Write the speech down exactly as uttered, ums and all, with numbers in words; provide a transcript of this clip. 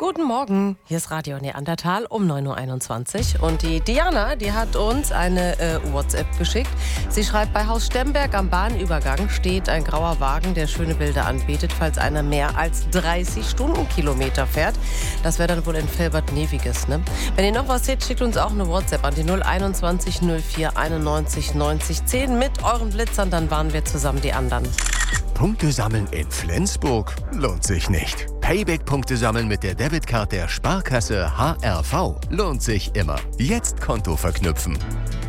Guten Morgen, hier ist Radio Neandertal um neun Uhr einundzwanzig und die Diana, die hat uns eine äh, WhatsApp geschickt. Sie schreibt, bei Haus Stemberg am Bahnübergang steht ein grauer Wagen, der schöne Bilder anbietet, falls einer mehr als dreißig Stundenkilometer fährt. Das wäre dann wohl in Velbert-Neviges, ne? Wenn ihr noch was seht, schickt uns auch eine WhatsApp an die null einundzwanzig null vier einundneunzig neunzig zehn mit euren Blitzern, dann waren wir zusammen die anderen. Punkte sammeln in Flensburg lohnt sich nicht. Payback-Punkte sammeln mit der Debitcard der Sparkasse H R V lohnt sich immer. Jetzt Konto verknüpfen.